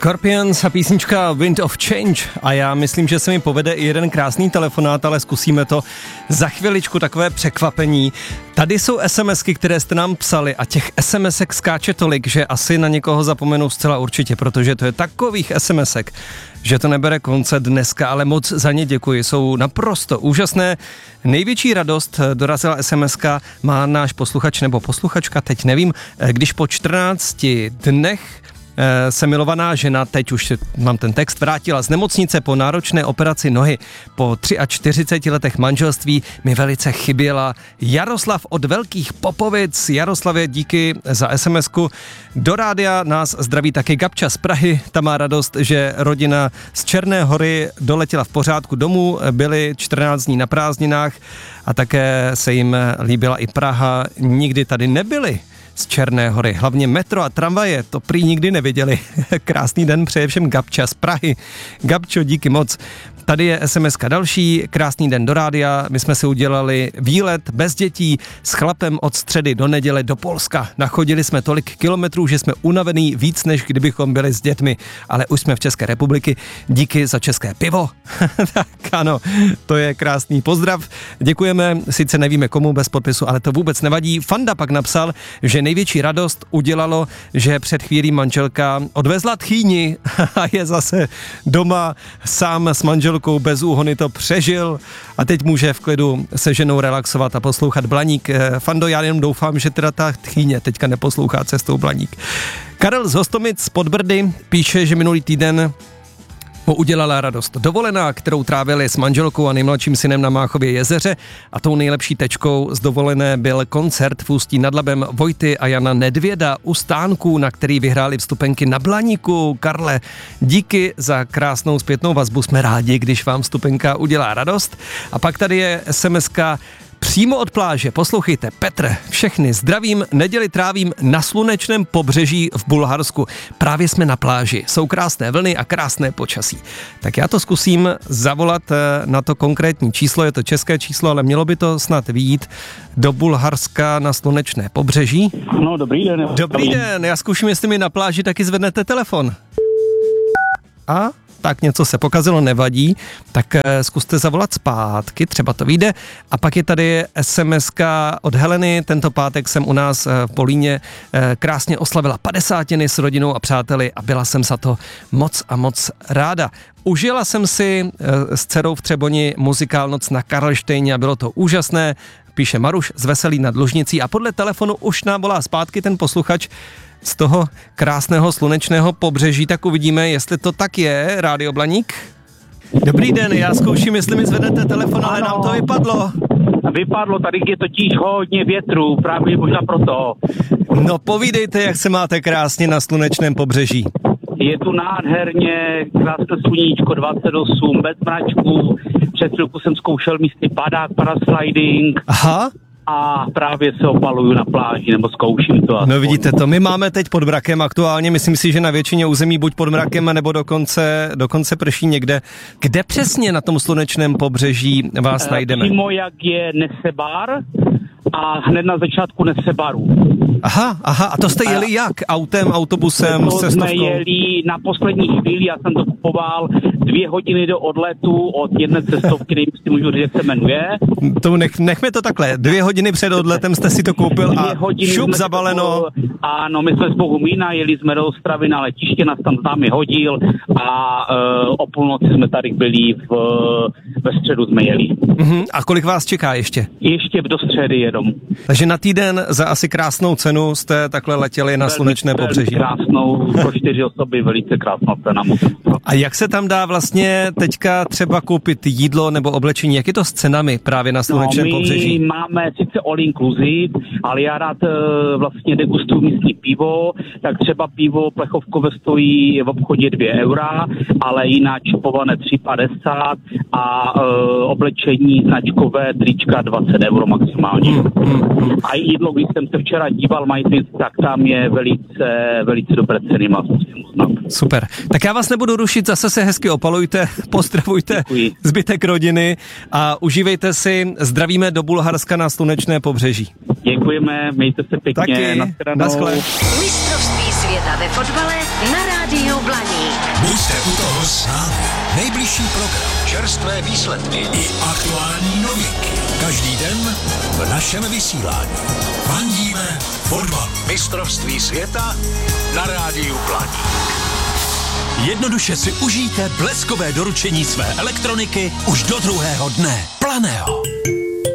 Scorpions a písnička Wind of Change a já myslím, že se mi povede i jeden krásný telefonát, ale zkusíme to za chviličku, takové překvapení. Tady jsou SMSky, které jste nám psali a těch SMSek skáče tolik, že asi na někoho zapomenu zcela určitě, protože to je takových SMSek, že to nebere konce dneska, ale moc za ně děkuji, jsou naprosto úžasné. Největší radost dorazila SMSka, má náš posluchač nebo posluchačka, teď nevím, když po 14 dnech se milovaná žena, teď už mám ten text, vrátila z nemocnice po náročné operaci nohy. Po 43 letech manželství mi velice chyběla. Jaroslav od Velkých Popovic. Jaroslavě, díky za SMSku. Do rádia nás zdraví taky Gabča z Prahy. Ta má radost, že rodina z Černé Hory doletěla v pořádku domů. Byli 14 dní na prázdninách a také se jim líbila i Praha. Nikdy tady nebyli z Černé Hory. Hlavně metro a tramvaje, to prý nikdy neviděli. Krásný den přeje všem Gabča z Prahy. Gabčo, díky moc. Tady je SMSka další, krásný den do rádia, my jsme si udělali výlet bez dětí s chlapem od středy do neděle do Polska. Nachodili jsme tolik kilometrů, že jsme unavený víc, než kdybychom byli s dětmi, ale už jsme v České republiky. Díky za české pivo. Tak ano, to je krásný pozdrav. Děkujeme, sice nevíme komu bez podpisu, ale to vůbec nevadí. Fanda pak napsal, že největší radost udělalo, že před chvílí manželka odvezla tchýni a je zase doma sám s manželkou bez úhony, to přežil a teď může v klidu se ženou relaxovat a poslouchat Blaník. Fando, já jenom doufám, že teda ta tchýně teďka neposlouchá cestou Blaník. Karel z Hostomic z Podbrdy píše, že minulý týden mu udělala radost dovolená, kterou trávili s manželkou a nejmladším synem na Máchově jezeře a tou nejlepší tečkou z dovolené byl koncert v Ústí nad Labem Vojty a Jana Nedvěda u stánků, na který vyhráli vstupenky na Blaníku. Karle, díky za krásnou zpětnou vazbu, jsme rádi, když vám vstupenka udělá radost. A pak tady je SMSka přímo od pláže. Poslouchejte, Petr, všechny zdravím, neděli trávím na slunečném pobřeží v Bulharsku. Právě jsme na pláži, jsou krásné vlny a krásné počasí. Tak já to zkusím zavolat na to konkrétní číslo, je to české číslo, ale mělo by to snad vyjít do Bulharska na slunečné pobřeží. No, dobrý den. Dobrý den, já zkusím, jestli mi na pláži taky zvednete telefon. A? Tak něco se pokazilo, nevadí, tak zkuste zavolat zpátky, třeba to vyjde. A pak je tady SMSka od Heleny, tento pátek jsem u nás v Políně krásně oslavila 50 s rodinou a přáteli a byla jsem za to moc a moc ráda. Užila jsem si s dcerou v Třeboni muzikál Noc na Karlštejně a bylo to úžasné, píše Maruš z Veselí nad Lužnicí a podle telefonu už nám volá zpátky ten posluchač z toho krásného slunečného pobřeží, tak uvidíme, jestli to tak je, Rádio Blaník. Dobrý den, já zkouším, jestli mi zvednete telefon, ale nám to vypadlo. Vypadlo, tady je totiž hodně větru, právě možná proto. No povídejte, jak se máte krásně na slunečném pobřeží. Je tu nádherně, krásné sluníčko, 28, bez mračku. Před chvilku jsem zkoušel místní padák, parasliding. Aha. A právě se opaluju na pláži, nebo zkouším to. Aspoň. No vidíte to, my máme teď pod mrakem aktuálně, myslím si, že na většině území buď pod mrakem, nebo dokonce prší někde. Kde přesně na tom slunečném pobřeží vás najdeme? Přímo jak je Nesebar a hned na začátku Nesebaru. Aha, a to jste jeli jak? Autem, autobusem, to cestovkou? Jsme jeli na poslední chvíli, já jsem to kupoval 2 hodiny do odletu od jedné cestovky, nevím, si můžu říct, jak se jmenuje. To nechme to takhle, 2 hodiny před odletem jste si to koupil a šup zabaleno. Ano, my jsme z Bohumína, jeli jsme do Ostravy na letiště, nás tam s námi hodil a o půlnoci jsme tady byli, ve středu jsme jeli. A kolik vás čeká ještě? Ještě do středy jedou. Takže na týden za asi krásnou cenu jste takhle letěli na slunečné pobřeží. Krásnou, pro 4 osoby velice krásná cena. A jak se tam dá vlastně teďka třeba koupit jídlo nebo oblečení? Jak je to s cenami právě na slunečném pobřeží? My máme sice all inclusive, ale já rád vlastně degustuju místní pivo, tak třeba pivo plechovkové stojí v obchodě 2 eura, ale jinak čipované 3,50 a oblečení značkové trička 20 euro maximálně. A jídlo, když jsem se včera díval, tak tam je velice dobré ceny, musím uznat. Super. Tak já vás nebudu rušit, zase se hezky opalujte, pozdravujte Děkuji. Zbytek rodiny a užívejte si, zdravíme do Bulharska na slunečné pobřeží. Děkujeme, mějte se pěkně. Taky, naschle. Mistrovství světa. světa ve fotbale na rádiu Blaník. Buďte u toho s námi. Nejbližší program, čerstvé výsledky i aktuální novinky. Každý den v našem vysílání. Fandíme fotbal. Mistrovství světa na rádiu Blaník. Jednoduše si užijte bleskové doručení své elektroniky už do druhého dne. Planeo.